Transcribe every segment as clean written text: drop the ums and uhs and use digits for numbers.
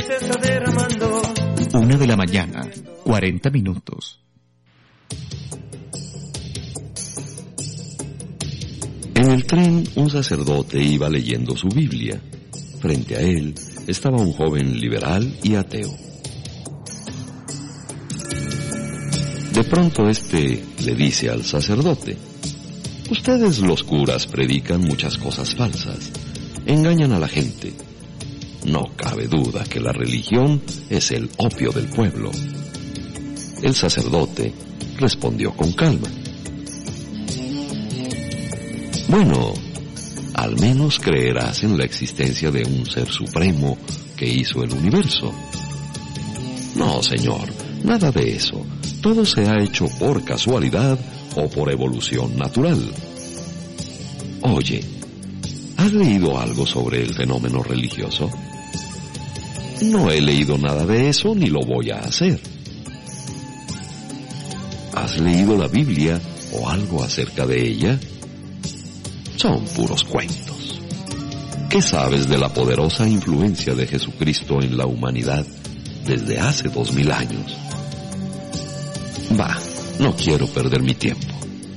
1:00 a.m, 40 minutos. En el tren, un sacerdote iba leyendo su Biblia. Frente a él estaba un joven liberal y ateo. De pronto este le dice al sacerdote: ustedes los curas predican muchas cosas falsas, engañan a la gente. No cabe duda que la religión es el opio del pueblo. El sacerdote respondió con calma: bueno, al menos creerás en la existencia de un ser supremo que hizo el universo. No, señor, nada de eso. Todo se ha hecho por casualidad o por evolución natural. Oye, ¿has leído algo sobre el fenómeno religioso? No he leído nada de eso ni lo voy a hacer. ¿Has leído la Biblia o algo acerca de ella? Son puros cuentos. ¿Qué sabes de la poderosa influencia de Jesucristo en la humanidad desde hace 2000 años? Bah, no quiero perder mi tiempo.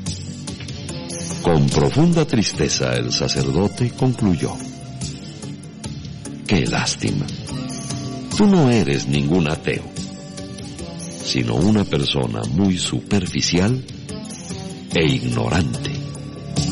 Con profunda tristeza el sacerdote concluyó: qué lástima. Tú no eres ningún ateo, sino una persona muy superficial e ignorante.